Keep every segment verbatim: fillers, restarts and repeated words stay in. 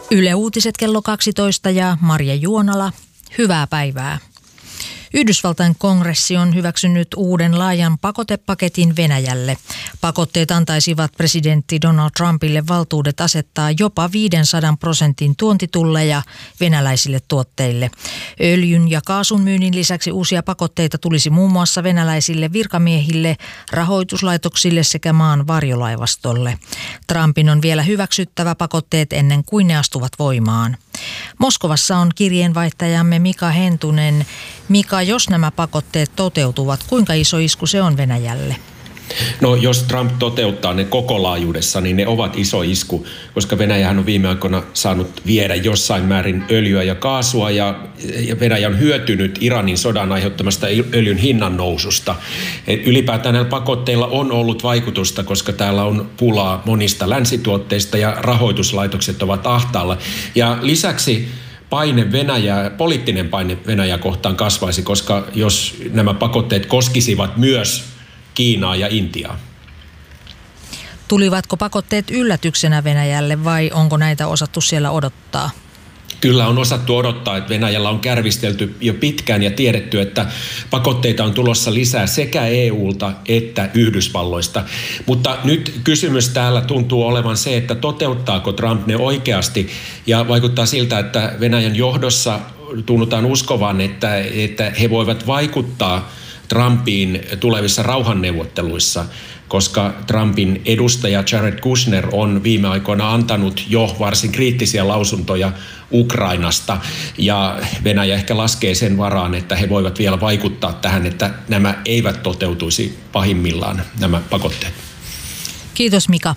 Yle Uutiset kello kaksitoista ja Marja Juonala. Hyvää päivää. Yhdysvaltain kongressi on hyväksynyt uuden laajan pakotepaketin Venäjälle. Pakotteet antaisivat presidentti Donald Trumpille valtuudet asettaa jopa viisisataa prosentin tuontitulleja venäläisille tuotteille. Öljyn ja kaasun myynnin lisäksi uusia pakotteita tulisi muun muassa venäläisille virkamiehille, rahoituslaitoksille sekä maan varjolaivastolle. Trumpin on vielä hyväksyttävä pakotteet ennen kuin ne astuvat voimaan. Moskovassa on kirjeenvaihtajamme Mika Hentunen. Mika, jos nämä pakotteet toteutuvat, kuinka iso isku se on Venäjälle? No jos Trump toteuttaa ne koko laajuudessa, niin ne ovat iso isku, koska Venäjähän on viime aikoina saanut viedä jossain määrin öljyä ja kaasua ja Venäjä on hyötynyt Iranin sodan aiheuttamasta öljyn hinnan noususta. Ylipäätään näillä pakotteilla on ollut vaikutusta, koska täällä on pulaa monista länsituotteista ja rahoituslaitokset ovat ahtaalla. Ja lisäksi paine Venäjää, poliittinen paine Venäjää kohtaan kasvaisi, koska jos nämä pakotteet koskisivat myös Kiinaa ja Intiaa. Tulivatko pakotteet yllätyksenä Venäjälle vai onko näitä osattu siellä odottaa? Kyllä on osattu odottaa, että Venäjällä on kärvistelty jo pitkään ja tiedetty, että pakotteita on tulossa lisää sekä E U:lta että Yhdysvalloista. Mutta nyt kysymys täällä tuntuu olevan se, että toteuttaako Trump ne oikeasti, ja vaikuttaa siltä, että Venäjän johdossa tunnutaan uskovan, että, että he voivat vaikuttaa Trumpiin tulevissa rauhanneuvotteluissa, koska Trumpin edustaja Jared Kushner on viime aikoina antanut jo varsin kriittisiä lausuntoja Ukrainasta, ja Venäjä ehkä laskee sen varaan, että he voivat vielä vaikuttaa tähän, että nämä eivät toteutuisi pahimmillaan, nämä pakotteet. Kiitos Mika.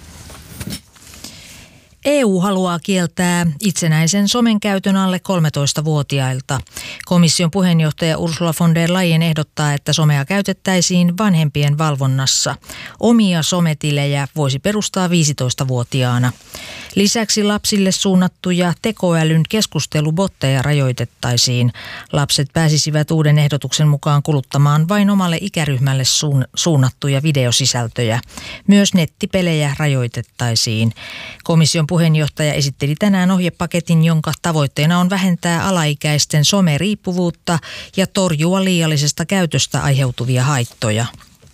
E U haluaa kieltää itsenäisen somen käytön alle kolmetoistavuotiailta. Komission puheenjohtaja Ursula von der Leyen ehdottaa, että somea käytettäisiin vanhempien valvonnassa. Omia sometilejä voisi perustaa viisitoistavuotiaana. Lisäksi lapsille suunnattuja tekoälyn keskustelubotteja rajoitettaisiin. Lapset pääsisivät uuden ehdotuksen mukaan kuluttamaan vain omalle ikäryhmälle suunnattuja videosisältöjä. Myös nettipelejä rajoitettaisiin. Komission puheenjohtaja esitteli tänään ohjepaketin, jonka tavoitteena on vähentää alaikäisten someriippuvuutta ja torjua liiallisesta käytöstä aiheutuvia haittoja.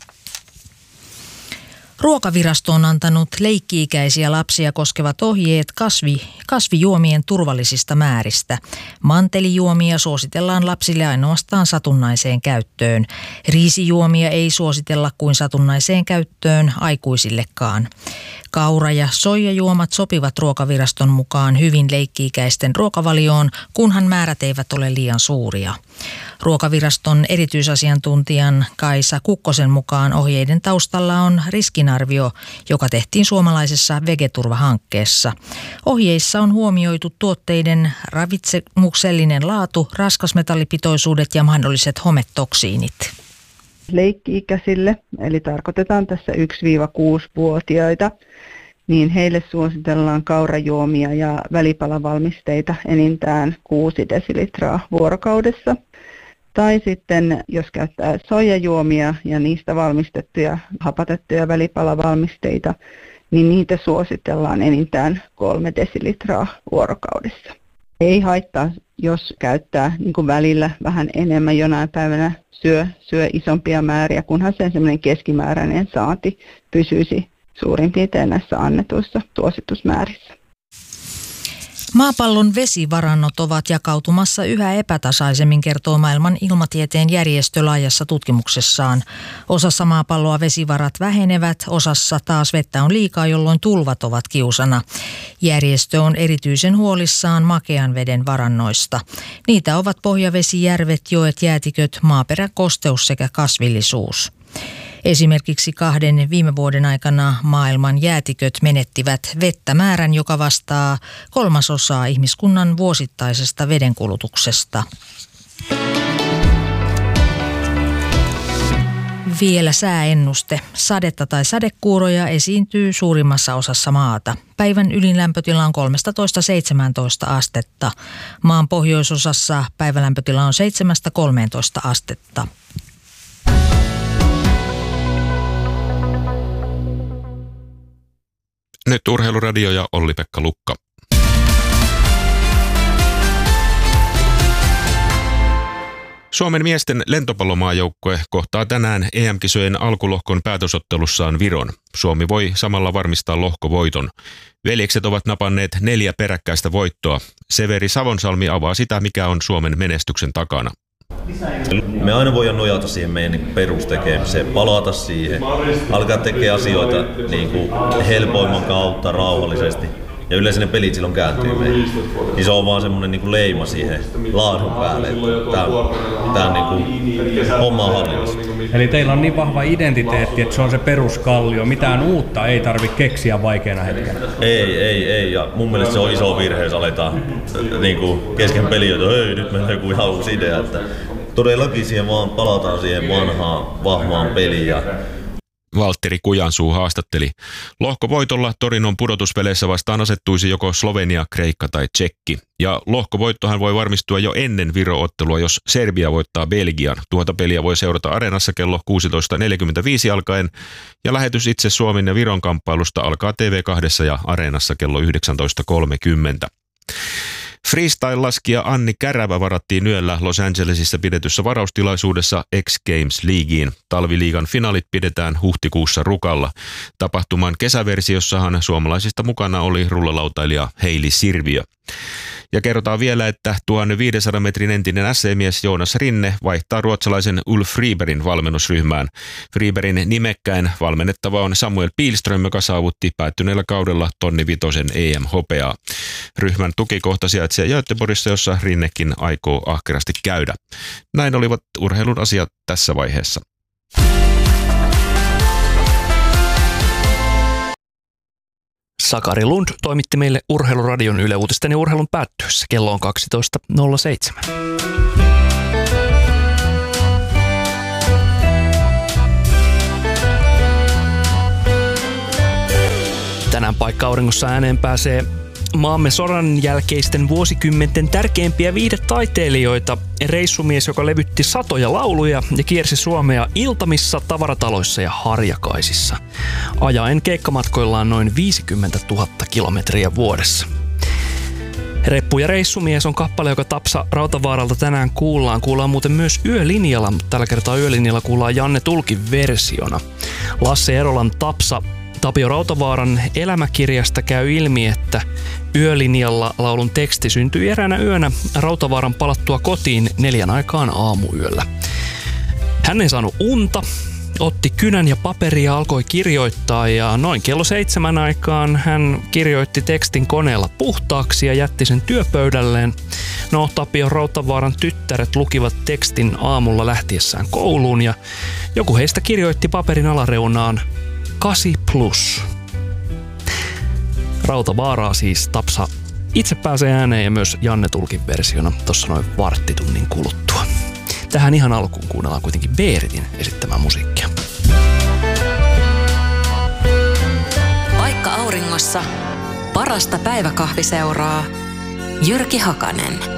Ruokavirasto on antanut leikki-ikäisiä lapsia koskevat ohjeet kasvi, kasvijuomien turvallisista määristä. Mantelijuomia suositellaan lapsille ainoastaan satunnaiseen käyttöön. Riisijuomia ei suositella kuin satunnaiseen käyttöön aikuisillekaan. Kaura- ja soijajuomat sopivat ruokaviraston mukaan hyvin leikki-ikäisten ruokavalioon, kunhan määrät eivät ole liian suuria. Ruokaviraston erityisasiantuntijan Kaisa Kukkosen mukaan ohjeiden taustalla on riskinarvio, joka tehtiin suomalaisessa Vegeturva-hankkeessa. Ohjeissa on huomioitu tuotteiden ravitsemuksellinen laatu, raskasmetallipitoisuudet ja mahdolliset hometoksiinit. Leikki-ikäisille, eli tarkoitetaan tässä yksi-kuusi-vuotiaita, niin heille suositellaan kaurajuomia ja välipalavalmisteita enintään kuusi desilitraa vuorokaudessa. Tai sitten jos käyttää soijajuomia ja niistä valmistettuja hapatettuja välipalavalmisteita, niin niitä suositellaan enintään kolme desilitraa vuorokaudessa. Ei haittaa, jos käyttää niin kuin välillä vähän enemmän, jonain päivänä syö, syö isompia määriä, kunhan sen semmoinen keskimääräinen saanti pysyisi suurin piirtein näissä annetuissa suositusmäärissä. Maapallon vesivarannot ovat jakautumassa yhä epätasaisemmin, kertoo maailman ilmatieteen järjestö laajassa tutkimuksessaan. Osassa maapalloa vesivarat vähenevät, osassa taas vettä on liikaa, jolloin tulvat ovat kiusana. Järjestö on erityisen huolissaan makean veden varannoista. Niitä ovat pohjavesijärvet, joet, jäätiköt, maaperän kosteus sekä kasvillisuus. Esimerkiksi kahden viime vuoden aikana maailman jäätiköt menettivät vettä määrän, joka vastaa kolmasosaa ihmiskunnan vuosittaisesta vedenkulutuksesta. Vielä sääennuste. Sadetta tai sadekuuroja esiintyy suurimmassa osassa maata. Päivän ylinlämpötila on kolmetoista seitsemäntoista astetta. Maan pohjoisosassa päivälämpötila on seitsemästä kolmeentoista astetta. Nyt Urheiluradio ja Olli-Pekka Lukka. Suomen miesten lentopallomaajoukkue kohtaa tänään E M-kisojen alkulohkon päätösottelussaan Viron. Suomi voi samalla varmistaa lohkovoiton. Veljekset ovat napanneet neljä peräkkäistä voittoa. Severi Savonsalmi avaa sitä, mikä on Suomen menestyksen takana. Me aina voidaan nojata siihen meidän perustekemiseen, palata siihen, alkaa tekemään asioita niin kuin helpoimman kautta, rauhallisesti. Ja yleensä ne pelit silloin kääntyy meihin. Niin se on vaan semmoinen niin kuin leima siihen laadun päälle, että tää, tää niin kuin homma on hallinnassa. Eli teillä on niin vahva identiteetti, että se on se peruskallio. Mitään uutta ei tarvitse keksiä vaikeana hetkenä. Ei, ei, ei. Ja mun mielestä se on iso virhe, jos aletaan niin kuin kesken peliä, että hei, nyt meillä on joku ihan uusi idea. Että todellakin siihen vaan palataan siihen vanhaan, vahvaan peliin. Ja Valtteri Kujansuu haastatteli. Lohkovoitolla Torinon pudotuspeleissä vastaan asettuisi joko Slovenia, Kreikka tai Tšekki. Ja lohkovoittohan voi varmistua jo ennen Viro-ottelua, jos Serbia voittaa Belgian. Tuota peliä voi seurata Areenassa kello kuusitoista neljäkymmentäviisi alkaen. Ja lähetys itse Suomen ja Viron kamppailusta alkaa T V kaksi ja Areenassa kello yhdeksäntoista kolmekymmentä. Freestyle-laskija Anni Kärävä varattiin yöllä Los Angelesissa pidetyssä varaustilaisuudessa X Games Leagueen. Talviliigan finaalit pidetään huhtikuussa Rukalla. Tapahtuman kesäversiossahan suomalaisista mukana oli rullalautailija Heili Sirviö. Ja kerrotaan vielä, että tuhatviisisataa metrin entinen S C-mies Joonas Rinne vaihtaa ruotsalaisen Ulf Fribergin valmennusryhmään. Fribergin nimekkäin valmennettava on Samuel Pihlström, joka saavutti päättyneellä kaudella tonni vitosen E M-hopeaa. Ryhmän tukikohta sijaitsee Göteborgissa, jossa Rinnekin aikoo ahkerasti käydä. Näin olivat urheilun asiat tässä vaiheessa. Sakari Lund toimitti meille Urheiluradion Yle Uutisten ja urheilun päättyessä. Kello on kaksitoista nolla seitsemän. Tänään paikka auringossa ääneen pääsee maamme sodan jälkeisten vuosikymmenten tärkeimpiä viihdetaiteilijoita. Reissumies, joka levytti satoja lauluja ja kiersi Suomea iltamissa, tavarataloissa ja harjakaisissa. Ajaen keikkamatkoillaan noin viisikymmentätuhatta kilometriä vuodessa. Reppu ja reissumies on kappale, joka Tapsa Rautavaaralta tänään kuullaan. Kuullaan muuten myös Yölinjalla, mutta tällä kertaa Yölinjalla kuullaan Janne Tulkin versiona. Lasse Erolan Tapsa Tapio Rautavaaran elämäkirjasta käy ilmi, että Yölinjalla laulun teksti syntyi eräänä yönä Rautavaaran palattua kotiin neljän aikaan aamuyöllä. Hän ei saanut unta, otti kynän ja paperia ja alkoi kirjoittaa, ja noin kello seitsemän aikaan hän kirjoitti tekstin koneella puhtaaksi ja jätti sen työpöydälleen. No, Tapio Rautavaaran tyttäret lukivat tekstin aamulla lähtiessään kouluun, ja joku heistä kirjoitti paperin alareunaan kasi plus. Rautavaaraa siis Tapsa itse pääsee ääneen ja myös Janne Tulkin versiona tuossa noin varttitunnin kuluttua. Tähän ihan alkuun kuunnellaan kuitenkin Beeritin esittämää musiikkia. Paikka auringossa. Parasta päiväkahviseuraa. Jyrki Hakanen.